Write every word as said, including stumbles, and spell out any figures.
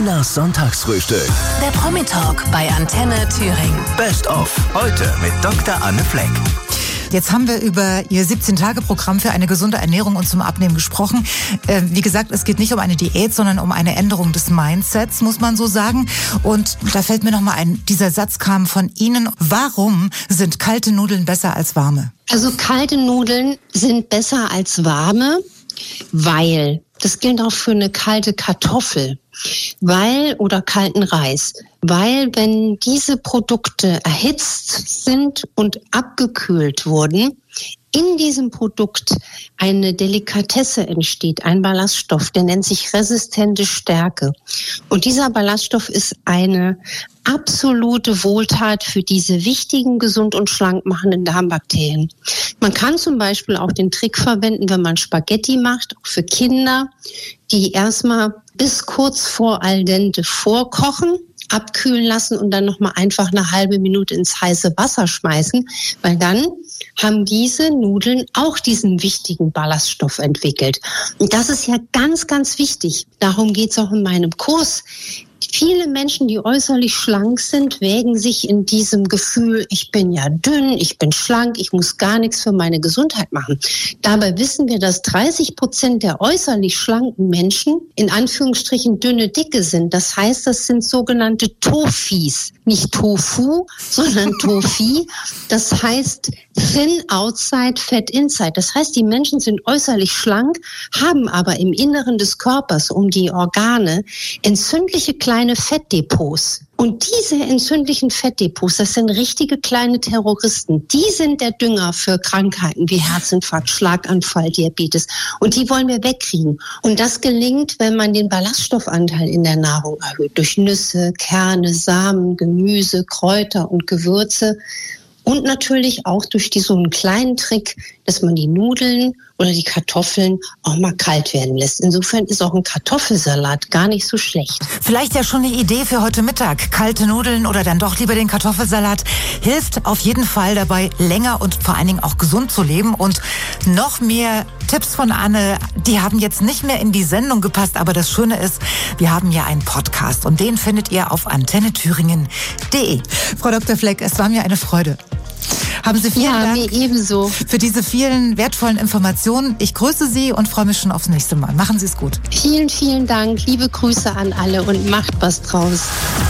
Tinas Sonntagsfrühstück. Der Promi-Talk bei Antenne Thüringen. Best of. Heute mit Doktor Anne Fleck. Jetzt haben wir über Ihr siebzehn-Tage-Programm für eine gesunde Ernährung und zum Abnehmen gesprochen. Äh, wie gesagt, es geht nicht um eine Diät, sondern um eine Änderung des Mindsets, muss man so sagen. Und da fällt mir noch mal ein, dieser Satz kam von Ihnen. Warum sind kalte Nudeln besser als warme? Also kalte Nudeln sind besser als warme, weil, das gilt auch für eine kalte Kartoffel, weil, oder kalten Reis, weil wenn diese Produkte erhitzt sind und abgekühlt wurden, in diesem Produkt eine Delikatesse entsteht, ein Ballaststoff, der nennt sich resistente Stärke. Und dieser Ballaststoff ist eine absolute Wohltat für diese wichtigen, gesund und schlank machenden Darmbakterien. Man kann zum Beispiel auch den Trick verwenden, wenn man Spaghetti macht, auch für Kinder, die erstmal bis kurz vor al dente vorkochen, abkühlen lassen und dann nochmal einfach eine halbe Minute ins heiße Wasser schmeißen, weil dann haben diese Nudeln auch diesen wichtigen Ballaststoff entwickelt. Und das ist ja ganz, ganz wichtig. Darum geht es auch in meinem Kurs. Viele Menschen, die äußerlich schlank sind, wägen sich in diesem Gefühl, ich bin ja dünn, ich bin schlank, ich muss gar nichts für meine Gesundheit machen. Dabei wissen wir, dass dreißig Prozent der äußerlich schlanken Menschen in Anführungsstrichen dünne Dicke sind. Das heißt, das sind sogenannte Tofis. Nicht Tofu, sondern Tofi. Das heißt thin outside, fat inside. Das heißt, die Menschen sind äußerlich schlank, haben aber im Inneren des Körpers um die Organe entzündliche kleine Fettdepots. Und diese entzündlichen Fettdepots, das sind richtige kleine Terroristen. Die sind der Dünger für Krankheiten wie Herzinfarkt, Schlaganfall, Diabetes. Und die wollen wir wegkriegen. Und das gelingt, wenn man den Ballaststoffanteil in der Nahrung erhöht. Durch Nüsse, Kerne, Samen, Gemüse, Kräuter und Gewürze. Und natürlich auch durch die, so einen kleinen Trick, dass man die Nudeln oder die Kartoffeln auch mal kalt werden lässt. Insofern ist auch ein Kartoffelsalat gar nicht so schlecht. Vielleicht ja schon eine Idee für heute Mittag. Kalte Nudeln oder dann doch lieber den Kartoffelsalat. Hilft auf jeden Fall dabei, länger und vor allen Dingen auch gesund zu leben. Und noch mehr Tipps von Anne, die haben jetzt nicht mehr in die Sendung gepasst. Aber das Schöne ist, wir haben ja einen Podcast und den findet ihr auf antenne thüringen punkt de. Frau Doktor Fleck, es war mir eine Freude. Haben Sie vielen ja, Dank mir ebenso. für diese vielen wertvollen Informationen. Ich grüße Sie und freue mich schon aufs nächste Mal. Machen Sie es gut. Vielen, vielen Dank. Liebe Grüße an alle und macht was draus.